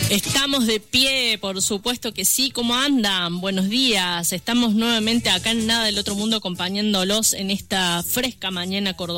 Estamos de pie, por supuesto que sí. ¿Cómo andan? Buenos días. Estamos nuevamente acá en Nada del Otro Mundo acompañándolos en esta fresca mañana cordobesa.